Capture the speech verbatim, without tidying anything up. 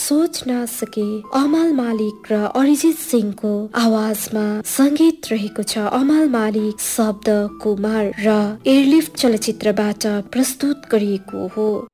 सोच्न सके। अमल मालिक र अरिजित सिंहको आवाजमा संगीत रहेको छ अमल मालिक, शब्द कुमार र एयरलिफ्ट चलचित्रबाट प्रस्तुत गरिएको हो।